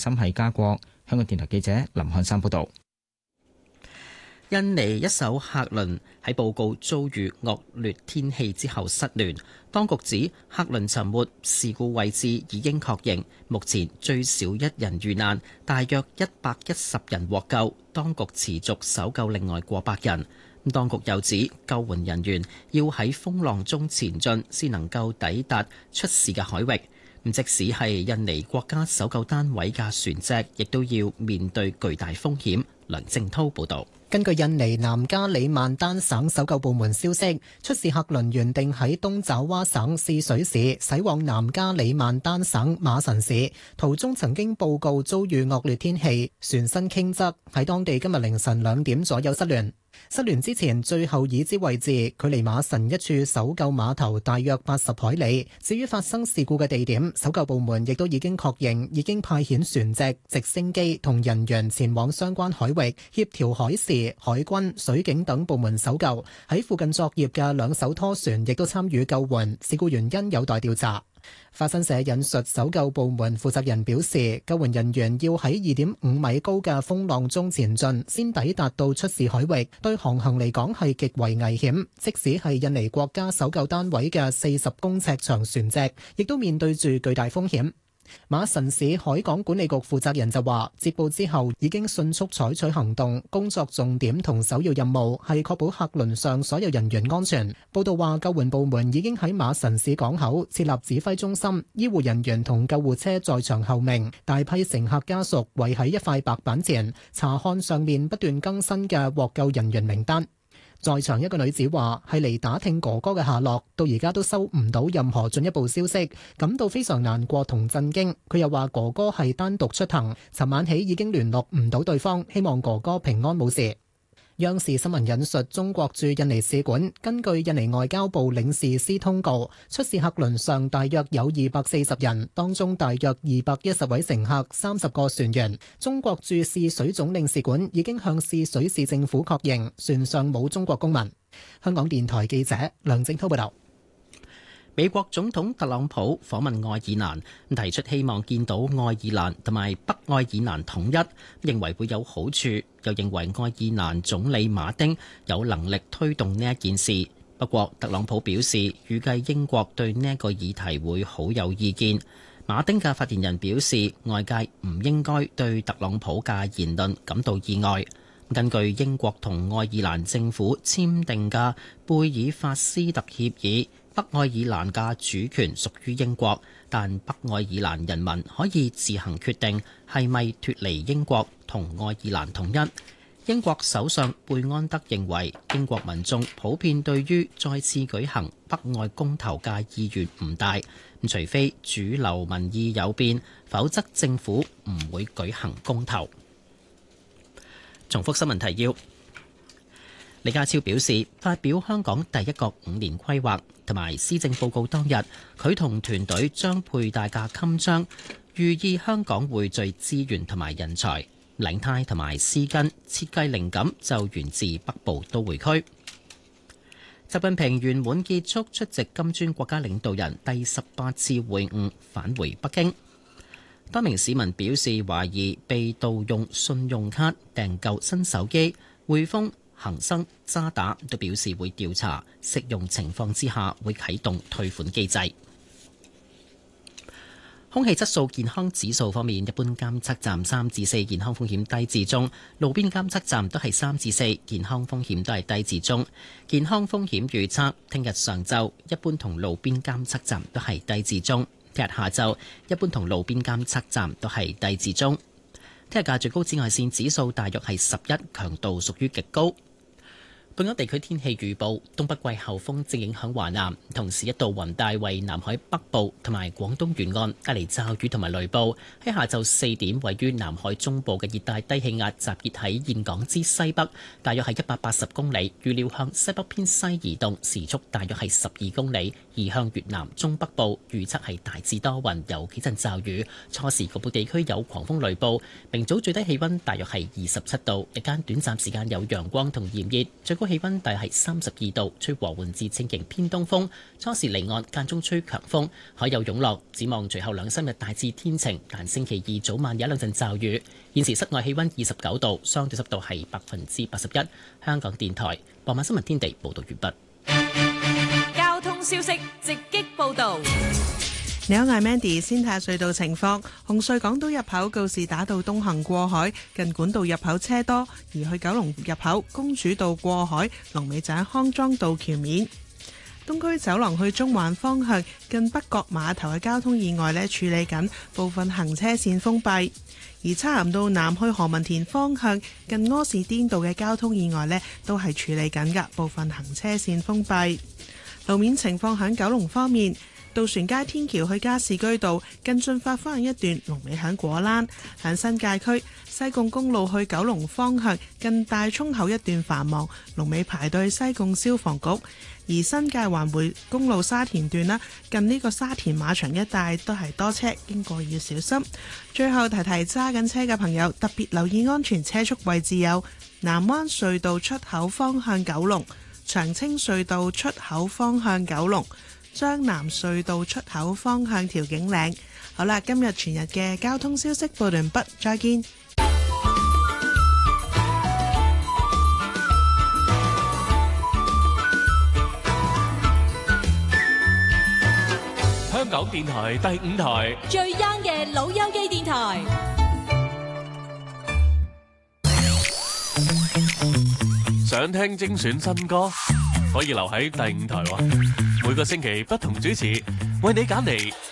心係家國。香港電台記者林漢山報導。 印尼一艘客輪喺報告遭遇惡劣天氣之後失聯，當局指客輪沉沒事故位置已經確認，目前最少1人遇難，大約110人獲救，當局持續搜救另外過百人。當局又指救援人員要喺風浪中前進，先能夠抵達出事嘅海域。即使係印尼國家搜救單位嘅船隻，亦都要面對巨大風險。梁正滔報導。 根據印尼南加里曼丹省搜救部門消息，出事客輪原定喺東爪哇省泗水市駛往南加里曼丹省馬臣市，途中曾經報告遭遇惡劣天氣，船身傾側，喺當地今日凌晨2點左右失聯。失聯之前最後已知位置距離馬臣一處搜救碼頭大約80海里。至於發生事故嘅地點，搜救部門亦都已經確認，已經派遣船隻、直升機同人員前往相關海域，協調海事、海軍、水警等部門搜救。喺附近作業嘅2艘拖船亦都參與救援，事故原因有待調查。法新社引述搜救部門負責人表示，救援人員要喺2.5米高嘅風浪中前進，先抵達到出事海域，對航行嚟講係極為危險。即使係印尼國家搜救單位嘅40公尺長船隻，亦都面對住巨大風險。馬臣市海港管理局負責人就話，接報之後已經迅速採取行動，工作重點同首要任務係確保客輪上所有人員安全。報道話，救援部門已經喺馬臣市港口設立指揮中心，醫護人員同救護車在場候命，大批乘客家屬圍喺一塊白板前查看上面不斷更新嘅獲救人員名單。在場一個女子話，係嚟打聽哥哥嘅下落，到而家都收唔到任何進一步消息，感到非常難過同震驚。佢又話哥哥係單獨出行，尋晚起已經聯絡唔到對方，希望哥哥平安冇事。央視新聞引述中國駐印尼使館根據印尼外交部領事司通告，出事客輪上大約有240人，當中大約210位乘客、30個船員。中國駐泗水總領事館已經向泗水市政府確認，船上冇中國公民。香港電台記者梁正滔報道。 美國總統特朗普訪問愛爾蘭，提出希望見到愛爾蘭同埋北愛爾蘭統一，認為會有好處，又認為愛爾蘭總理馬丁有能力推動呢一件事。不過，特朗普表示預計英國對呢一個議題會好有意見。馬丁嘅發言人表示，外界唔應該對特朗普嘅言論感到意外。根據英國同愛爾蘭政府簽訂嘅貝爾法斯特協議，北愛爾蘭嘅主權屬於英國，但北愛爾蘭人民可以自行決定係咪脫離英國同愛爾蘭統一。英國首相貝安德認為，英國民眾普遍對於再次舉行北愛公投嘅意願唔大，除非主流民意有變，否則政府唔會舉行公投。重複新聞提要。李家超表示，發表香港第一個5年規劃同埋施政報告當日，佢同團隊將佩戴嘅襟章，寓意香港匯聚資源同埋人才。領呔同埋絲巾設計靈感就源自北部都會區。習近平圓滿結束出席金磚國家領導人第18次會晤，返回北京。多名市民表示懷疑被盜用信用卡訂購新手機，匯豐、恒生、渣打都表示會調查，適用情況之下會啟動退款機制。空氣質素健康指數方面，一般監測站3至4，健康風險低至中；路邊監測站都係3至4，健康風險都係低至中。健康風險預測，聽日上晝一般同路邊監測站都係低至中；聽日下晝一般同路邊監測站都係低至中。聽日嘅最高紫外線指數大約係11，強度屬於極高。本港地區天氣預報，東北季候風正影響華南，同時一道雲帶為南海北部同埋廣東沿岸帶嚟驟雨同埋雷暴。喺下晝4點，位於南海中部嘅熱帶低氣壓集結喺峴港之西北，大約係180公里，預料向西北偏西移動，時速大約係12公里，移向越南中北部。預測係大致多雲，有幾陣驟雨，初時局部地區有狂風雷暴。明早最低氣溫大約係27度，日間短暫時間有陽光同炎熱，最高府氣溫大約係32度，吹和緩至清勁偏東風，初時離岸間中吹強風，海有湧浪。展望隨後2-3日大致天晴，但星期二早晚有一兩陣驟雨。現時室外氣溫29度，相對濕度係81%。香港電台傍晚新聞天地報道完畢。 交通消息直擊報道。 你好，我係 Mandy。先睇下隧道情況。紅隧港島入口告士打道東行過海，近管道入口車多；而去九龍入口公主道過海，龍尾就喺康莊道橋面。東區走廊去中環方向，近北角碼頭嘅交通意外處理緊，部分行車線封閉。而漆咸道南去何文田方向，近柯士甸道嘅交通意外都係處理緊㗎，部分行車線封閉。路面情況喺九龍方面。渡船街天橋去加士居道近駿發花園一段，龍尾響果欄；響新界區西貢公路去九龍方向近大涌口一段繁忙，龍尾排到去西貢消防局。而新界環回公路沙田段啦，近呢個沙田馬場一帶都係多車，經過要小心。最後提提揸緊車嘅朋友，特別留意安全車速位置有南灣隧道出口方向九龍、長青隧道出口方向九龍、將南隧道出口方向調景嶺。好啦，今日全日嘅交通消息報完畢，再見。 香港電台第5台最 young 嘅老友記電台。 想聽精選新歌，可以留喺第5台喎。每個星期不同主持為你揀嚟